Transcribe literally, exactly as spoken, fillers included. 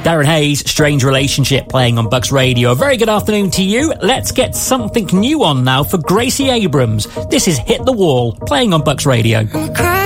Darren Hayes, Strange Relationship, playing on Bucks Radio. A very good afternoon to you. Let's get something new on now for Gracie Abrams. This is Hit the Wall, playing on Bucks Radio. I'm